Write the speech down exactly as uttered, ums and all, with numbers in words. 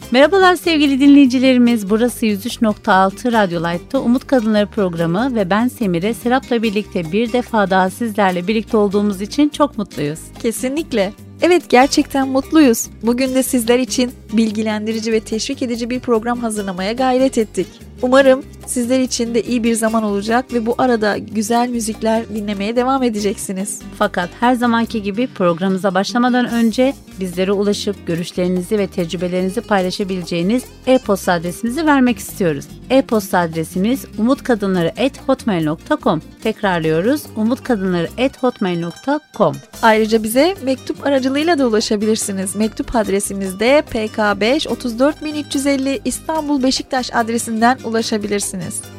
Merhabalar sevgili dinleyicilerimiz. Burası yüz üç nokta altı Radyo Light'ta Umut Kadınları programı ve ben Semire, Serap'la birlikte bir defa daha sizlerle birlikte olduğumuz için çok mutluyuz. Kesinlikle. Evet, gerçekten mutluyuz. Bugün de sizler için bilgilendirici ve teşvik edici bir program hazırlamaya gayret ettik. Umarım sizler için de iyi bir zaman olacak ve bu arada güzel müzikler dinlemeye devam edeceksiniz. Fakat her zamanki gibi programımıza başlamadan önce bizlere ulaşıp görüşlerinizi ve tecrübelerinizi paylaşabileceğiniz e-posta adresimizi vermek istiyoruz. E-posta adresimiz umutkadınları at hotmail nokta com. Tekrarlıyoruz, umutkadınları at hotmail nokta com. Ayrıca bize mektup aracılığıyla da ulaşabilirsiniz. Mektup adresimiz de P K beş otuz dört bin üç yüz elli İstanbul Beşiktaş adresinden ulaşabilirsiniz.